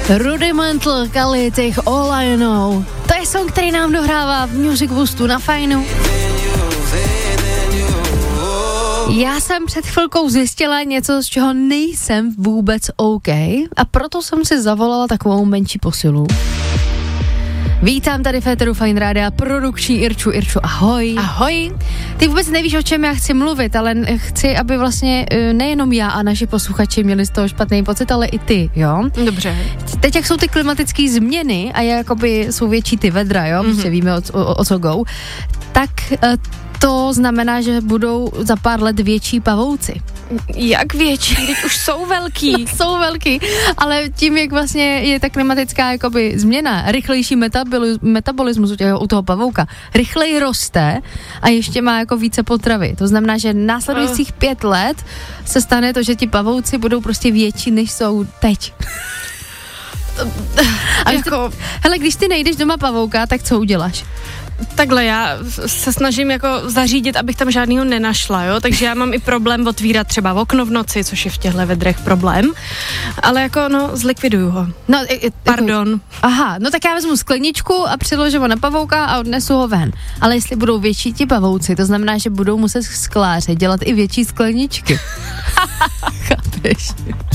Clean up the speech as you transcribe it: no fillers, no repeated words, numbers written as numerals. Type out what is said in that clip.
Rudimental Kalitich All I Know. To je song, který nám dohrává v Music Boostu na Fajnu. Já jsem před chvilkou zjistila něco, z čeho nejsem vůbec OK, a proto jsem si zavolala takovou menší posilu. Vítám tady v éteru Fajn Rádia produkční Irču, ahoj. Ahoj. Ty vůbec nevíš, o čem já chci mluvit, ale chci, aby vlastně nejenom já a naši posluchači měli z toho špatný pocit, ale i ty, jo? Dobře. Teď, jak jsou ty klimatické změny a jakoby jsou větší ty vedra, jo? Prostě víme, o co go, tak to znamená, že budou za pár let větší pavouci. Jak větší? Teď už jsou velký. Jsou velký, ale tím, jak vlastně je ta klimatická jakoby změna, rychlejší metabolismus u toho pavouka, rychleji roste a ještě má jako více potravy. To znamená, že následujících 5 let se stane to, že ti pavouci budou prostě větší, než jsou teď. Hele, když ty nejdeš doma pavouka, tak co uděláš? Takhle, já se snažím jako zařídit, abych tam žádnýho nenašla, jo, takže já mám i problém otvírat třeba okno v noci, což je v těchto vedrech problém, ale jako zlikviduju ho. No, pardon. Aha, no tak já vezmu skleničku a přiložím ho na pavouka a odnesu ho ven. Ale jestli budou větší ti pavouci, to znamená, že budou muset skláře dělat i větší skleničky. Chápeš?